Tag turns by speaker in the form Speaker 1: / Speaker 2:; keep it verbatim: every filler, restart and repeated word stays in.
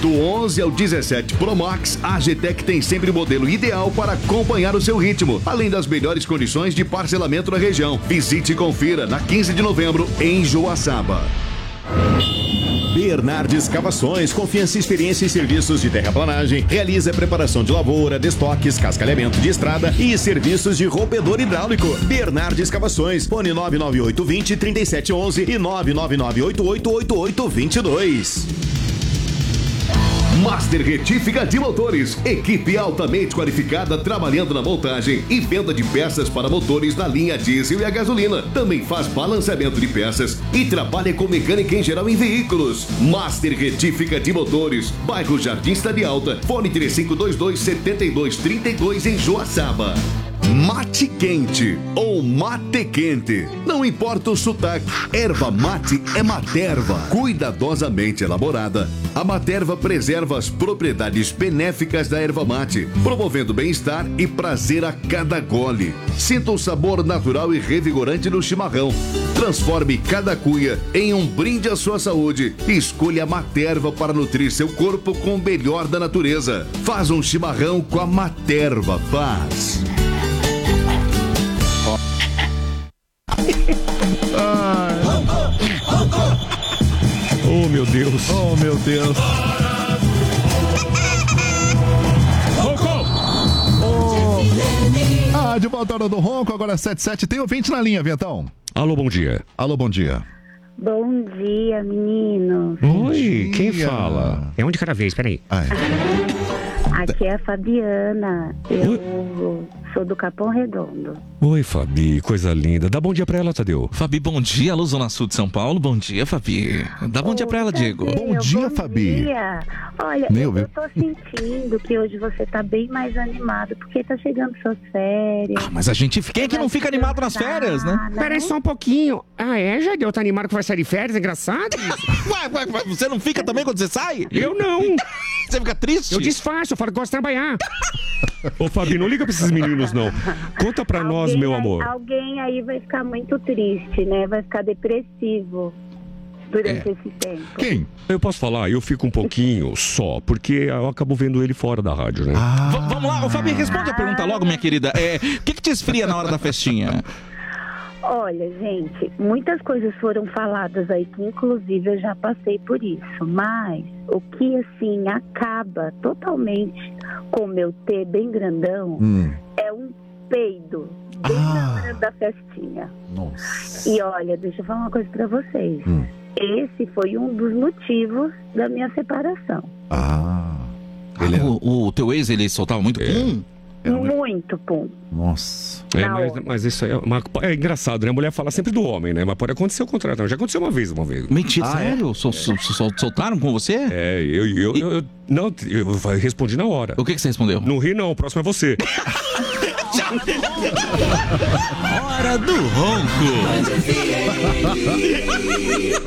Speaker 1: Do onze ao dezessete Pro Max, a AGTEC tem sempre o modelo ideal para acompanhar o seu ritmo, além das melhores condições de parcelamento na região. Visite e confira na quinze de novembro em Joaçaba.
Speaker 2: Bernardes Escavações, confiança, experiência e serviços de terraplanagem. Realiza preparação de lavoura, destoques, cascalhamento de estrada e serviços de rompedor hidráulico. Bernardes Escavações, fone nove nove oito dois zero, três sete um um e nove nove nove oito oito oito oito dois dois.
Speaker 1: Master Retífica de Motores. Equipe altamente qualificada trabalhando na montagem e venda de peças para motores na linha diesel e a gasolina. Também faz balanceamento de peças e trabalha com mecânica em geral em veículos. Master Retífica de Motores. Bairro Jardim Cidade Alta. Fone três cinco dois dois, sete dois três dois em Joaçaba. Mate quente ou mate quente. Não importa o sotaque, erva mate é Materva. Cuidadosamente elaborada, a Materva preserva as propriedades benéficas da erva mate, promovendo bem-estar e prazer a cada gole. Sinta o sabor natural e revigorante do chimarrão. Transforme cada cuia em um brinde à sua saúde. Escolha a Materva para nutrir seu corpo com o melhor da natureza. Faz um chimarrão com a Materva. Faz.
Speaker 3: Ai. Oh, meu Deus.
Speaker 4: Oh, meu Deus. Oh. Ah, de volta à hora do ronco, agora sete sete. Tem ouvinte na linha, Vietão.
Speaker 3: Alô, bom dia.
Speaker 4: Alô, bom dia.
Speaker 5: Bom dia, meninos.
Speaker 3: Oi, quem fala? É um de cada vez, peraí.
Speaker 4: Ai.
Speaker 5: Aqui é a Fabiana. Eu sou do Capão Redondo.
Speaker 3: Oi, Fabi, coisa linda. Dá bom dia pra ela, Tadeu.
Speaker 6: Fabi, bom dia. Alô, Zona Sul de São Paulo. Bom dia, Fabi. Dá bom dia pra ela, Diego.
Speaker 4: Bom dia,
Speaker 5: bom
Speaker 4: Fabi.
Speaker 5: Dia. Olha,
Speaker 4: Meu,
Speaker 5: eu tô sentindo que hoje você tá bem mais animado, porque tá chegando suas férias.
Speaker 6: Ah, mas a gente... Quem é que não fica animado nas férias, né?
Speaker 3: Peraí só um pouquinho. Ah, é, Jadeu? Tá animado que vai sair de férias? Engraçado?
Speaker 6: Ué, ué, ué, você não fica também quando você sai?
Speaker 3: Eu não.
Speaker 6: Você fica triste?
Speaker 3: Eu disfarço, eu falo que gosto de trabalhar. Ô, Fabi, não liga pra esses meninos, não. Conta pra
Speaker 5: Alguém
Speaker 3: nós, meu
Speaker 5: aí-
Speaker 3: amor.
Speaker 5: Alguém aí vai ficar muito triste, né? Vai ficar depressivo durante esse tempo.
Speaker 4: Quem?
Speaker 3: Eu posso falar, eu fico um pouquinho só, porque eu acabo vendo ele fora da rádio, né?
Speaker 6: V- vamos lá, ô Fabi, responde a pergunta logo, minha querida. É, o que, que te esfria na hora da festinha?
Speaker 5: Olha, gente, muitas coisas foram faladas aí que inclusive eu já passei por isso, mas o que assim acaba totalmente com o meu T bem grandão
Speaker 4: Hum.
Speaker 5: é um peido bem
Speaker 4: Ah.
Speaker 5: na hora da festinha.
Speaker 4: Nossa.
Speaker 5: E olha, deixa eu falar uma coisa pra vocês.
Speaker 4: Hum.
Speaker 5: Esse foi um dos motivos da minha separação.
Speaker 4: Ah. Ele é...
Speaker 6: O, o teu ex, ele soltava muito pum?
Speaker 4: É um-
Speaker 5: Muito, pum.
Speaker 4: Nossa.
Speaker 3: É,
Speaker 5: Na
Speaker 3: mas,
Speaker 5: hora.
Speaker 3: mas isso aí é, uma- é engraçado, né? A mulher fala sempre do homem, né? Mas pode acontecer o contrário. Não. Já aconteceu uma vez, uma vez.
Speaker 6: Mentira,
Speaker 4: Ah, é?
Speaker 6: sério? Sol- sol- sol- soltaram com você?
Speaker 3: É, eu, eu, eu, eu- não, eu respondi na hora.
Speaker 6: O que, que você respondeu?
Speaker 3: Não ri não, o próximo é você.
Speaker 6: Hora do ronco.